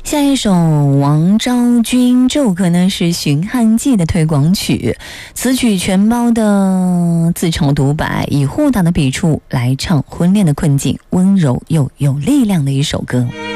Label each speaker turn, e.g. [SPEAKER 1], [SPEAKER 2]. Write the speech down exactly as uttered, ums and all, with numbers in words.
[SPEAKER 1] 下一首王昭君这首歌呢是《寻汉记》的推广曲，此曲全包的自嘲独白，以豁达的笔触来唱婚恋的困境，温柔又有力量的一首歌。